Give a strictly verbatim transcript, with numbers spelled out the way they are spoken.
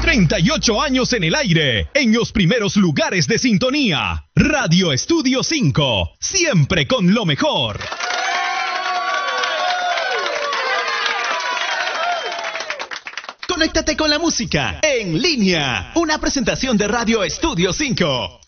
treinta y ocho años en el aire, en los primeros lugares de sintonía. Radio Estudio cinco, siempre con lo mejor. Conéctate con la música en línea. Una presentación de Radio Estudio cinco.